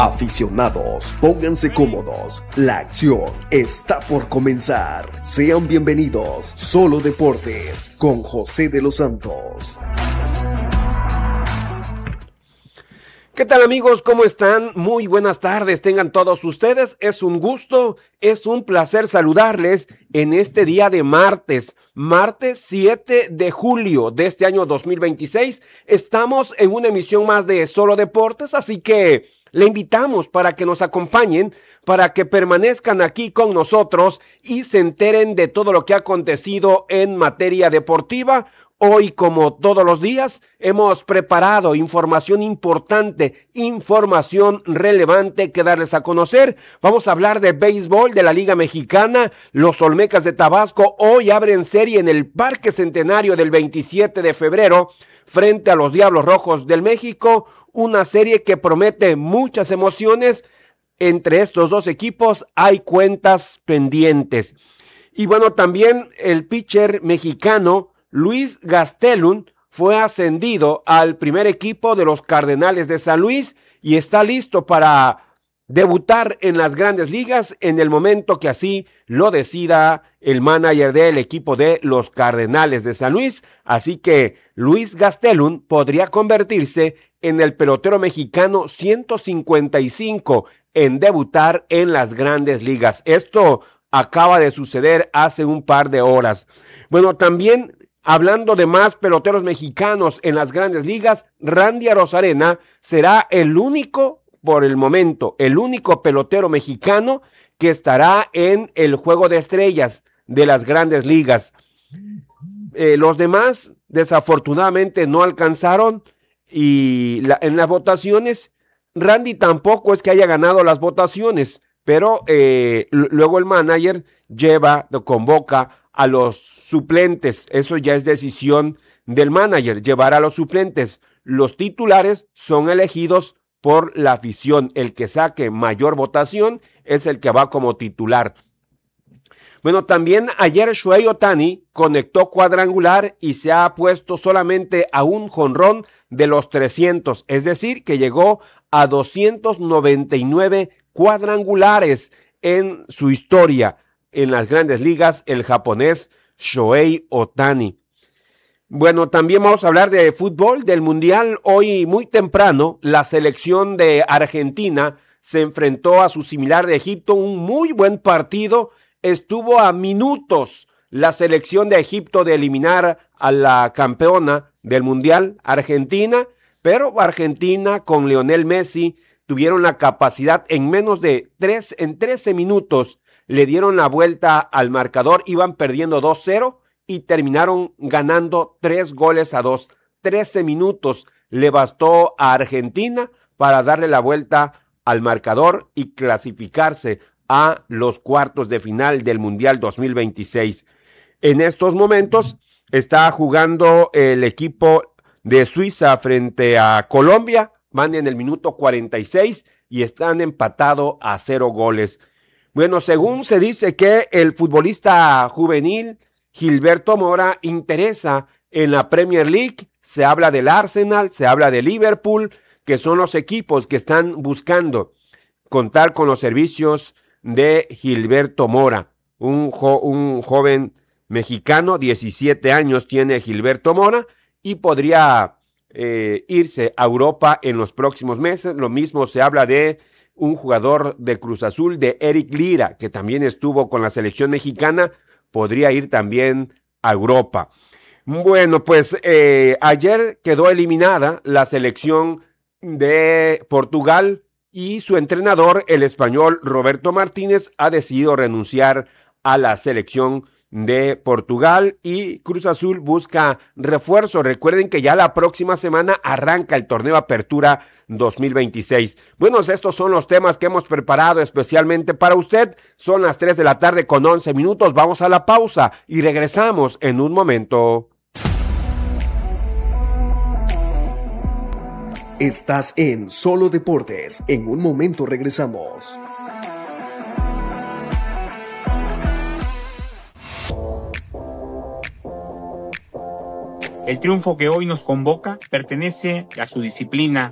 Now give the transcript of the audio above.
Aficionados, pónganse cómodos, la acción está por comenzar. Sean bienvenidos, Solo Deportes, con José de los Santos. ¿Qué tal, amigos? ¿Cómo están? Muy buenas tardes, tengan todos ustedes. Es un gusto, es un placer saludarles en este día de martes 7 de julio de este año 2026. Estamos en una emisión más de Solo Deportes, así que le invitamos para que nos acompañen, para que permanezcan aquí con nosotros y se enteren de todo lo que ha acontecido en materia deportiva. Hoy, como todos los días, hemos preparado información importante, información relevante que darles a conocer. Vamos a hablar de béisbol de la Liga Mexicana. Los Olmecas de Tabasco hoy abren serie en el Parque Centenario del 27 de febrero frente a los Diablos Rojos del México. Una serie que promete muchas emociones. Entre estos dos equipos hay cuentas pendientes. Y bueno, también el pitcher mexicano Luis Gastelum fue ascendido al primer equipo de los Cardenales de San Luis y está listo para debutar en las Grandes Ligas en el momento que así lo decida el manager del equipo de los Cardenales de San Luis. Así que Luis Gastelum podría convertirse en el pelotero mexicano 155 en debutar en las Grandes Ligas. Esto acaba de suceder hace un par de horas. Bueno, también hablando de más peloteros mexicanos en las Grandes Ligas, Randy Arozarena será el único, por el momento, el único pelotero mexicano que estará en el Juego de Estrellas de las Grandes Ligas. Los demás, desafortunadamente, no alcanzaron y en las votaciones, Randy tampoco es que haya ganado las votaciones, pero luego el manager convoca a los suplentes. Eso ya es decisión del manager, llevar a los suplentes. Los titulares son elegidos por la afición. El que saque mayor votación es el que va como titular. Bueno, también ayer Shohei Ohtani conectó cuadrangular y se ha puesto solamente a un jonrón de los 300, es decir, que llegó a 299 cuadrangulares en su historia en las Grandes Ligas, el japonés Shohei Ohtani. Bueno, también vamos a hablar de fútbol, del Mundial. Hoy muy temprano, la selección de Argentina se enfrentó a su similar de Egipto, un muy buen partido. Estuvo a minutos la selección de Egipto de eliminar a la campeona del Mundial, Argentina, pero Argentina con Lionel Messi tuvieron la capacidad en menos de 13 minutos, le dieron la vuelta al marcador, iban perdiendo 2-0 y terminaron ganando 3-2. 13 minutos le bastó a Argentina para darle la vuelta al marcador y clasificarse a los cuartos de final del Mundial 2026. En estos momentos está jugando el equipo de Suiza frente a Colombia, van en el minuto 46 y están empatados a 0 goles. Bueno, según se dice que el futbolista juvenil Gilberto Mora interesa en la Premier League, se habla del Arsenal, se habla de Liverpool, que son los equipos que están buscando contar con los servicios de Gilberto Mora, un joven mexicano, 17 años tiene Gilberto Mora y podría irse a Europa en los próximos meses. Lo mismo se habla de un jugador de Cruz Azul, de Eric Lira, que también estuvo con la selección mexicana, podría ir también a Europa. Bueno, pues ayer quedó eliminada la selección de Portugal y su entrenador, el español Roberto Martínez, ha decidido renunciar a la selección de Portugal y Cruz Azul busca refuerzo. Recuerden que ya la próxima semana arranca el torneo Apertura 2026. Bueno, estos son los temas que hemos preparado especialmente para usted. Son las 3 de la tarde con 11 minutos. Vamos a la pausa y regresamos en un momento. Estás en Solo Deportes. En un momento regresamos. El triunfo que hoy nos convoca pertenece a su disciplina